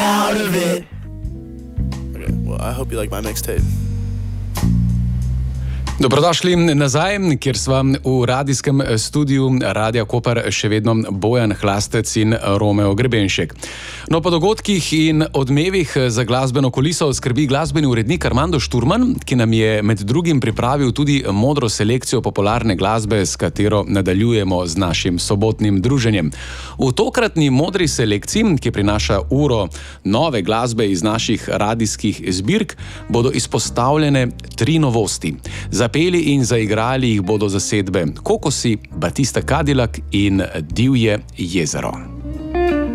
out of it. Okay, well, I hope you like my mixtape. Dobrodošli nazaj, kjer sva v radijskem studiu Radia Koper še vedno Bojan Hlastec in Romeo Grebenšek. No, po dogodkih in odmevih za glasbeno kuliso skrbi glasbeni urednik Armando Šturman, ki nam je med drugim pripravil tudi modro selekcijo popularne glasbe, s katero nadaljujemo z našim sobotnim druženjem. V tokratni modri selekciji, ki prinaša uro nove glasbe iz naših radijskih zbirk, bodo izpostavljene 3 novosti. Zapeli in zaigrali jih bodo zasedbe Kokosi, Batista Cadillac in Divje jezero.